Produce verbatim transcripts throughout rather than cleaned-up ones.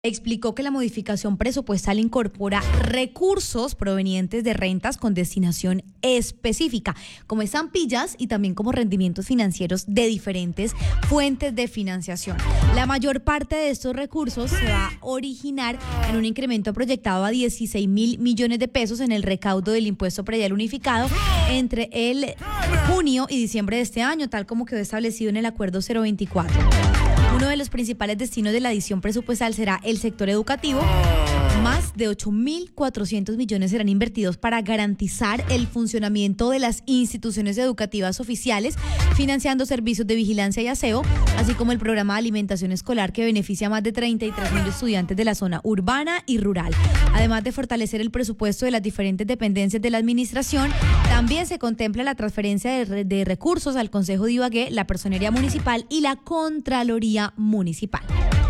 Explicó que la modificación presupuestal incorpora recursos provenientes de rentas con destinación específica, como estampillas y también como rendimientos financieros de diferentes fuentes de financiación. La mayor parte de estos recursos se va a originar en un incremento proyectado a dieciséis mil millones de pesos en el recaudo del impuesto predial unificado entre el junio y diciembre de este año, tal como quedó establecido en el acuerdo cero veinticuatro. Uno de los principales destinos de la adición presupuestal será el sector educativo. Más de ocho mil cuatrocientos millones serán invertidos para garantizar el funcionamiento de las instituciones educativas oficiales, financiando servicios de vigilancia y aseo, así como el programa de alimentación escolar que beneficia a más de treinta y tres mil estudiantes de la zona urbana y rural. Además de fortalecer el presupuesto de las diferentes dependencias de la administración, también se contempla la transferencia de, de recursos al Consejo de Ibagué, la Personería Municipal y la Contraloría Municipal.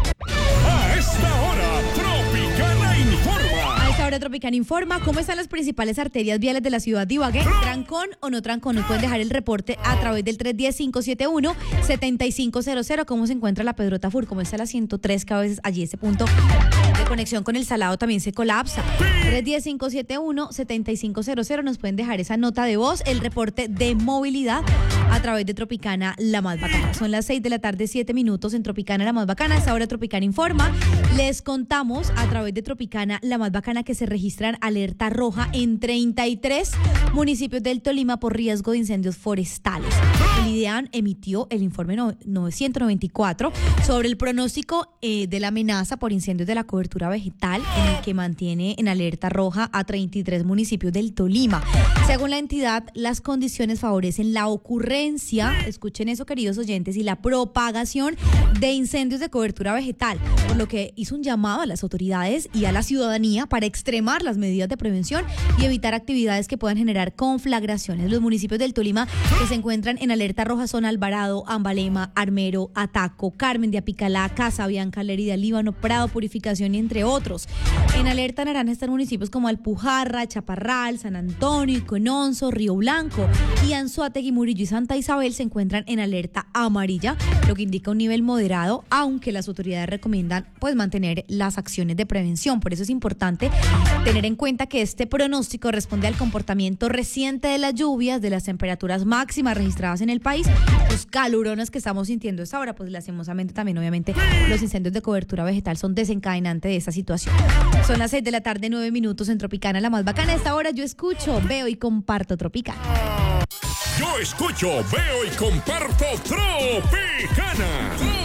A esta hora, Tropicana Informa. A esta hora, Tropicana Informa. ¿Cómo están las principales arterias viales de la ciudad de Ibagué? ¿Trancón o no trancón? Nos pueden dejar el reporte a través del tres uno cero, cinco siete uno, siete cinco cero cero. ¿Cómo se encuentra la Pedro Tafur? ¿Cómo está la ciento tres? Que a veces allí ese punto de conexión con el Salado también se colapsa. tres uno cero, cinco siete uno, siete cinco cero cero. Nos pueden dejar esa nota de voz, el reporte de movilidad a través de Tropicana, la más bacana. Son las seis de la tarde, siete minutos en Tropicana, la más bacana. A esta hora, Tropicana Informa. Les contamos a través de Tropicana, la más bacana, que se registran alerta roja en treinta y tres municipios del Tolima por riesgo de incendios forestales. El IDEAN emitió el informe novecientos noventa y cuatro sobre el pronóstico eh, de la amenaza por incendios de la cobertura vegetal, en el que mantiene en alerta roja a treinta y tres municipios del Tolima. Según la entidad, las condiciones favorecen la ocurrencia, escuchen eso, queridos oyentes, y la propagación de incendios de cobertura vegetal, por lo que hizo un llamado a las autoridades y a la ciudadanía para extremar las medidas de prevención y evitar actividades que puedan generar conflagraciones. Los municipios del Tolima que se encuentran en alerta roja son Alvarado, Ambalema, Armero, Ataco, Carmen de Apicalá, Casabianca, Lérida, Líbano, Prado, Purificación y entre otros. En alerta naranja están municipios como Alpujarra, Chaparral, San Antonio, Icononso, Río Blanco, y Anzoátegui, Murillo y Santa Isabel se encuentran en alerta amarilla, lo que indica un nivel moderado, aunque las autoridades recomiendan pues mantener las acciones de prevención. Por eso es importante tener en cuenta que este pronóstico responde al comportamiento reciente de las lluvias, de las temperaturas máximas registradas en el país, los calurones que estamos sintiendo esta hora, pues lastimosamente también obviamente los incendios de cobertura vegetal son desencadenantes de esta situación. Son las seis de la tarde, nueve minutos en Tropicana, la más bacana. A esta hora yo escucho, veo y comparto Tropicana. Yo escucho, veo y comparto Tropicana.